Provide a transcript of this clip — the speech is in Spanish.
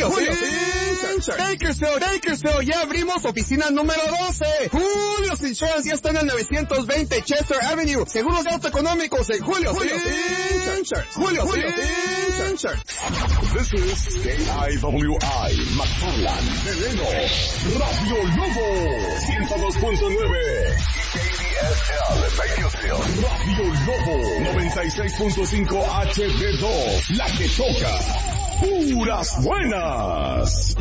Bakersfield, ya abrimos oficina número 12. Julio's Insurance ya está en el 920 Chester Avenue. Seguros de auto económicos en Julio's Insurance. This is KIWI, McFarland, Veneno, Radio Lobo, 102.9. KDSL, Bakersfield, Radio Lobo, 96.5 HD2, la que toca. Puras buenas.